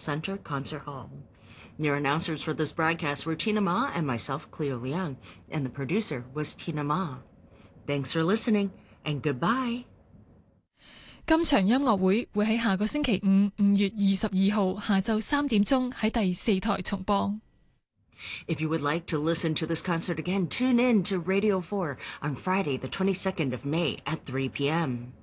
Center Concert Hall. Your announcers for this broadcast were Tina Ma and myself, Cleo Liang, and the producer was Tina Ma. Thanks for listening, and goodbye. 今場音樂會會喺下個星期五5月22號下晝3點鐘喺第4台重播。 If you would like to listen to this concert again, tune in to Radio 4 on Friday, the 22nd of May at 3 p.m.